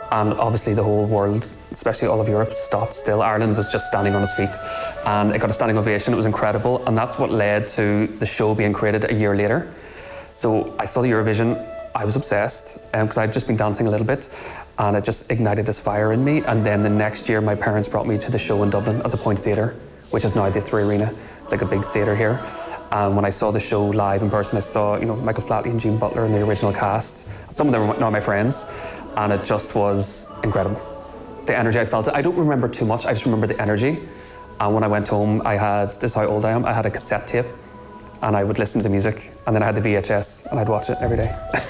And obviously the whole world, especially all of Europe, stopped still. Ireland was just standing on its feet and it got a standing ovation. It was incredible. And that's what led to the show being created a year later. So I saw the Eurovision, I was obsessed because I'd just been dancing a little bit and it just ignited this fire in me. And then the next year, my parents brought me to the show in Dublin at the Point Theatre, which is now the Three Arena. It's like a big theatre here. And when I saw the show live in person, I saw Michael Flatley and Jean Butler in the original cast. Some of them are now my friends. And it just was incredible. The energy I felt, I don't remember too much, I just remember the energy. And when I went home, this is how old I am, I had a cassette tape and I would listen to the music. And then I had the VHS and I'd watch it every day.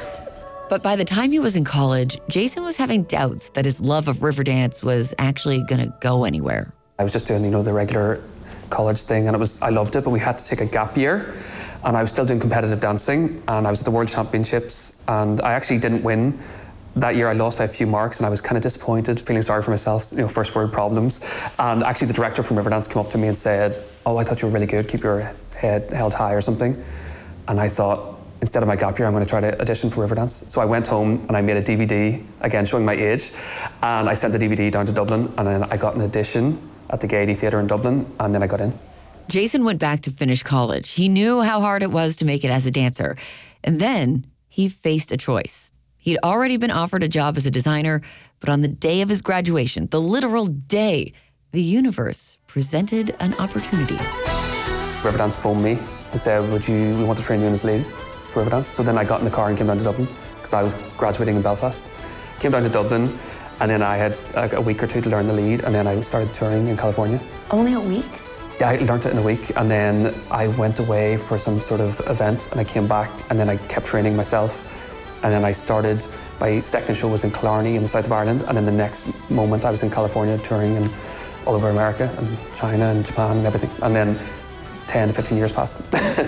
But by the time he was in college, Jason was having doubts that his love of Riverdance was actually gonna go anywhere. I was just doing, the regular college thing and I loved it, but we had to take a gap year. And I was still doing competitive dancing and I was at the World Championships and I actually didn't win. That year I lost by a few marks and I was kind of disappointed, feeling sorry for myself, first world problems. And actually the director from Riverdance came up to me and said, "Oh, I thought you were really good, keep your head held high or something." And I thought, instead of my gap year, I'm going to try to audition for Riverdance. So I went home and I made a DVD, again showing my age, and I sent the DVD down to Dublin and then I got an audition at the Gaiety Theatre in Dublin and then I got in. Jason went back to finish college. He knew how hard it was to make it as a dancer. And then he faced a choice. He'd already been offered a job as a designer, but on the day of his graduation, the literal day, the universe presented an opportunity. Riverdance phoned me and said, we want to train you as lead for Riverdance. So then I got in the car and came down to Dublin because I was graduating in Belfast. Came down to Dublin and then I had a week or two to learn the lead and then I started touring in California. Only a week? Yeah, I learned it in a week and then I went away for some sort of event and I came back and then I kept training myself. And then I started, my second show was in Killarney in the south of Ireland, and then the next moment I was in California touring and all over America and China and Japan and everything. And then 10 to 15 years passed.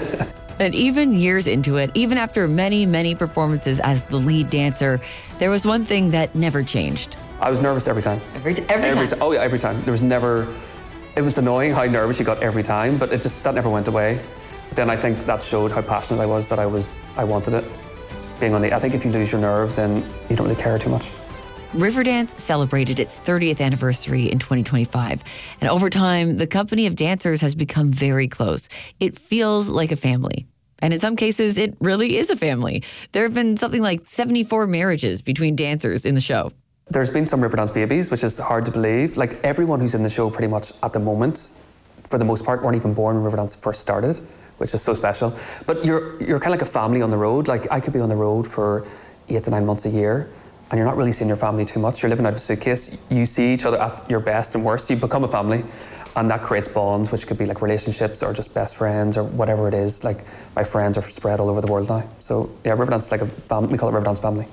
And even years into it, even after many, many performances as the lead dancer, there was one thing that never changed. I was nervous every time. Every time? Oh yeah, every time. It was annoying how nervous you got every time, but that never went away. But then I think that showed how passionate I was, that I wanted it. I think if you lose your nerve, then you don't really care too much. Riverdance celebrated its 30th anniversary in 2025. And over time, the company of dancers has become very close. It feels like a family. And in some cases, it really is a family. There have been something like 74 marriages between dancers in the show. There's been some Riverdance babies, which is hard to believe. Like everyone who's in the show pretty much at the moment, for the most part, weren't even born when Riverdance first started, which is so special. But you're kind of like a family on the road. Like I could be on the road for 8 to 9 months a year and you're not really seeing your family too much. You're living out of a suitcase. You see each other at your best and worst. You become a family and that creates bonds, which could be like relationships or just best friends or whatever it is. Like my friends are spread all over the world now. So yeah, Riverdance is like a family. We call it Riverdance family.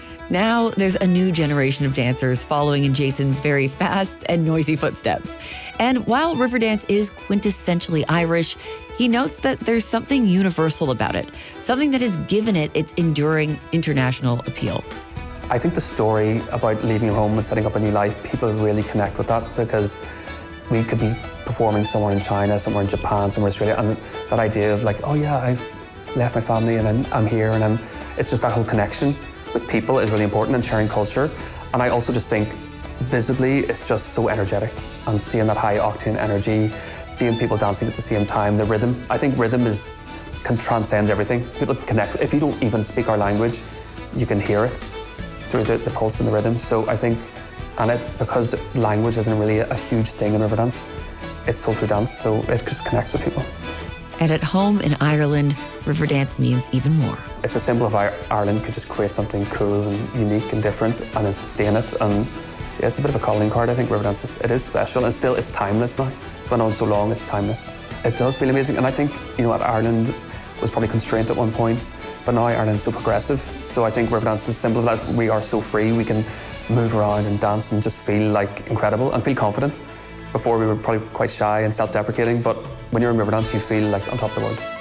Now there's a new generation of dancers following in Jason's very fast and noisy footsteps. And while Riverdance is quintessentially Irish, he notes that there's something universal about it, something that has given it its enduring international appeal. I think the story about leaving your home and setting up a new life, people really connect with that because we could be performing somewhere in China, somewhere in Japan, somewhere in Australia, and that idea of like, oh yeah, I've left my family and I'm here and it's just that whole connection with people is really important and sharing culture. And I also just think visibly it's just so energetic and seeing that high octane energy, seeing people dancing at the same time, the rhythm. I think rhythm transcends everything. People connect. If you don't even speak our language, you can hear it through the pulse and the rhythm. So I think, because the language isn't really a huge thing in Riverdance, it's told through dance, so it just connects with people. And at home in Ireland, Riverdance means even more. It's a symbol of Ireland could just create something cool and unique and different and then sustain it. And yeah, it's a bit of a calling card. I think Riverdance is special and still it's timeless now. It's went on so long, it's timeless. It does feel amazing. And I think, Ireland was probably constrained at one point, but now Ireland's so progressive. So I think Riverdance is a symbol that we are so free. We can move around and dance and just feel like incredible and feel confident. Before we were probably quite shy and self-deprecating, but when you're in Riverdance, you feel like on top of the world.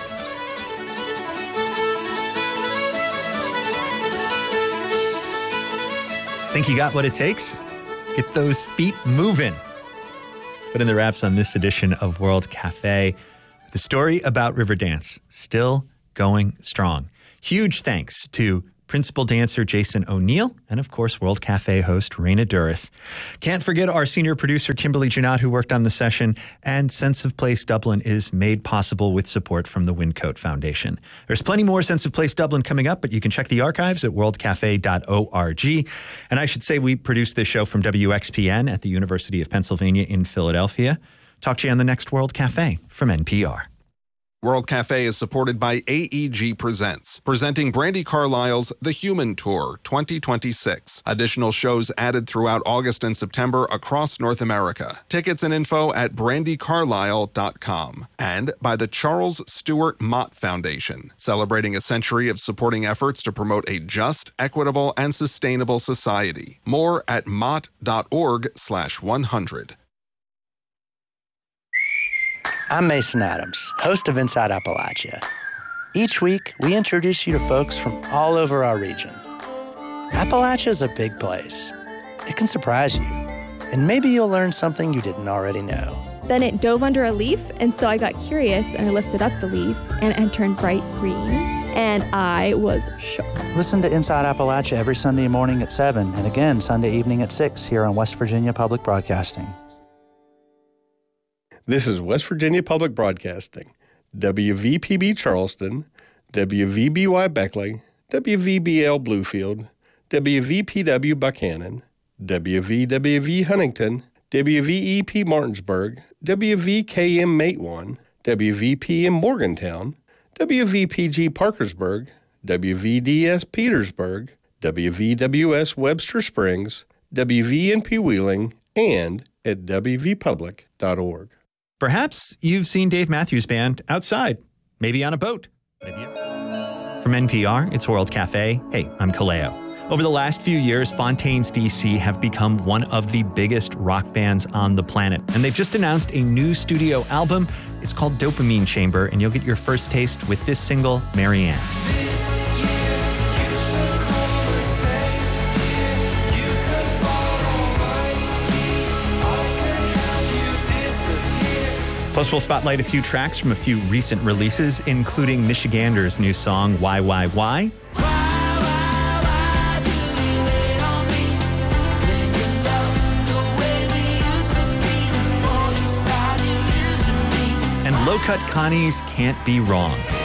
Think you got what it takes? Get those feet moving. Put in the wraps on this edition of World Cafe. The story about Riverdance, still going strong. Huge thanks to principal dancer Jason O'Neill, and of course, World Cafe host Raina Duras. Can't forget our senior producer Kimberly Janot, who worked on the session, and Sense of Place Dublin is made possible with support from the Wyncote Foundation. There's plenty more Sense of Place Dublin coming up, but you can check the archives at worldcafe.org. And I should say we produce this show from WXPN at the University of Pennsylvania in Philadelphia. Talk to you on the next World Cafe from NPR. World Cafe is supported by AEG Presents, presenting Brandi Carlile's The Human Tour 2026. Additional shows added throughout August and September across North America. Tickets and info at brandicarlile.com. And by the Charles Stewart Mott Foundation, celebrating a century of supporting efforts to promote a just, equitable, and sustainable society. More at mott.org/100. I'm Mason Adams, host of Inside Appalachia. Each week, we introduce you to folks from all over our region. Appalachia is a big place. It can surprise you, and maybe you'll learn something you didn't already know. Then it dove under a leaf, and so I got curious and I lifted up the leaf, and it turned bright green, and I was shook. Listen to Inside Appalachia every Sunday morning at 7, and again Sunday evening at 6 here on West Virginia Public Broadcasting. This is West Virginia Public Broadcasting, WVPB Charleston, WVBY Beckley, WVBL Bluefield, WVPW Buchanan, WVWV Huntington, WVEP Martinsburg, WVKM Matewan, WVPM Morgantown, WVPG Parkersburg, WVDS Petersburg, WVWS Webster Springs, WVNP Wheeling, and at WVpublic.org. Perhaps you've seen Dave Matthews Band outside, maybe on a boat. From NPR, it's World Cafe. Hey, I'm Kaleo. Over the last few years, Fontaines DC have become one of the biggest rock bands on the planet. And they've just announced a new studio album. It's called Dopamine Chamber, and you'll get your first taste with this single, Marianne. Plus, we'll spotlight a few tracks from a few recent releases, including Michigander's new song, Why, Why, Why? And Low Cut Connie's Can't Be Wrong.